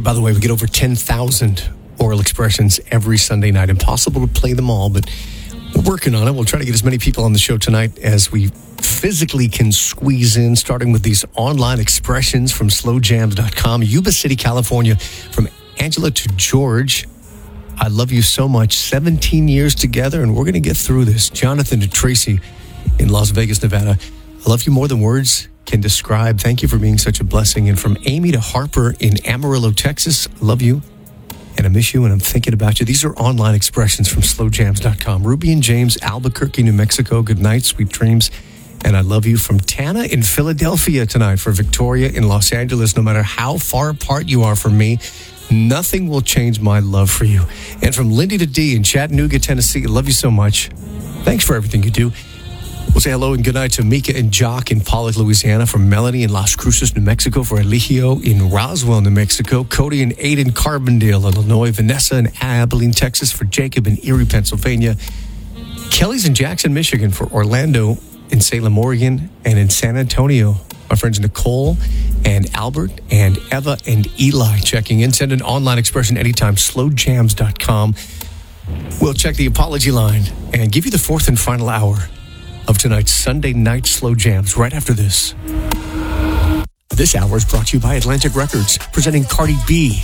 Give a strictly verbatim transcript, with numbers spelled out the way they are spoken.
By the way, we get over ten thousand oral expressions every Sunday night. Impossible to play them all, but we're working on it. We'll try to get as many people on the show tonight as we physically can squeeze in, starting with these online expressions from slow jams dot com. Yuba City, California, from Angela to George. I love you so much. seventeen years together, and we're going to get through this. Jonathan to Tracy in Las Vegas, Nevada. I love you more than words can describe. Thank you for being such a blessing. And from Amy to Harper in Amarillo, Texas. I love you, and I miss you, and I'm thinking about you. These are online expressions from slow jams dot com. Ruby and James, Albuquerque, New Mexico. Good night, sweet dreams. And I love you. From Tana in Philadelphia tonight. For Victoria in Los Angeles. No matter how far apart you are from me, nothing will change my love for you. And from Lindy to D in Chattanooga, Tennessee. I love you so much. Thanks for everything you do. We'll say hello and good night to Mika and Jock in Pollock, Louisiana. From Melanie in Las Cruces, New Mexico. For Eligio in Roswell, New Mexico. Cody and Aiden, Carbondale, Illinois. Vanessa in Abilene, Texas. For Jacob in Erie, Pennsylvania. Kelly's in Jackson, Michigan. For Orlando in Salem, Oregon. And in San Antonio, my friends Nicole and Albert and Eva and Eli checking in. Send an online expression anytime, slow jams dot com. We'll check the apology line and give you the fourth and final hour of tonight's Sunday Night Slow Jams right after this. This hour is brought to you by Atlantic Records, presenting Cardi B